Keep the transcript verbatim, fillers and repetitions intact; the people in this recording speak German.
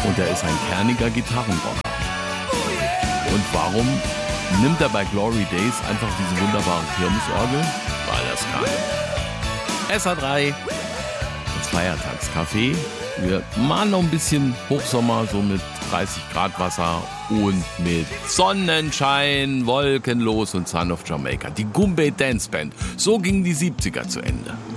Und er ist ein kerniger Gitarrenrocker. Und warum nimmt er bei Glory Days einfach diese wunderbare Kirmesorgel? Weil er es kann. S A drei, das Feiertagscafé. Wir machen noch ein bisschen Hochsommer, so mit dreißig Grad Wasser und mit Sonnenschein, wolkenlos und Son of Jamaica. Die Goombay Dance Band. So gingen die siebziger zu Ende.